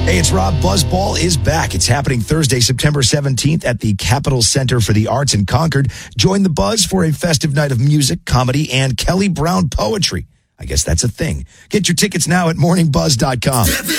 Hey, it's Rob. Buzzball is back. It's happening Thursday, September 17th at the Capitol Center for the Arts in Concord. Join the Buzz for a festive night of music, comedy, and Kelly Brown poetry. I guess that's a thing. Get your tickets now at morningbuzz.com.